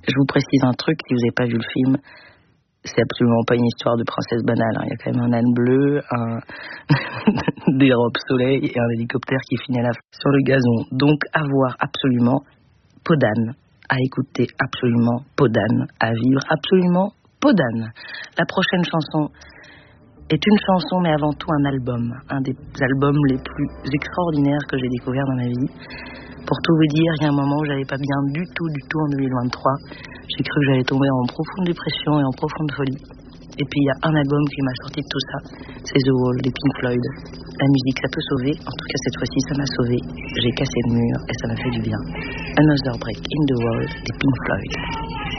Je vous précise un truc, si vous n'avez pas vu le film, c'est absolument pas une histoire de princesse banale. Il y a quand même un âne bleu, des robes soleil et un hélicoptère qui finit à la fin sur le gazon. Donc à voir absolument, peau d'âne, à écouter absolument, peau d'âne, à vivre absolument, peau d'âne. La prochaine chanson est une chanson, mais avant tout un album. Un des albums les plus extraordinaires que j'ai découvert dans ma vie. Pour tout vous dire, il y a un moment où j'allais pas bien du tout en 2023. J'ai cru que j'allais tomber en profonde dépression et en profonde folie. Et puis il y a un album qui m'a sorti de tout ça, c'est The Wall des Pink Floyd. La musique, ça peut sauver. En tout cas, cette fois-ci, ça m'a sauvé. J'ai cassé le mur et ça m'a fait du bien. Another Break in the Wall des Pink Floyd.